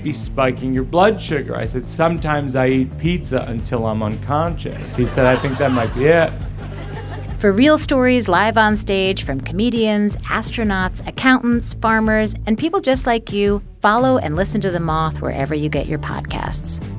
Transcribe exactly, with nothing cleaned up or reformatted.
might be spiking your blood sugar. I said, sometimes I eat pizza until I'm unconscious. He said, I think that might be it. For real stories live on stage from comedians, astronauts, accountants, farmers, and people just like you, follow and listen to The Moth wherever you get your podcasts.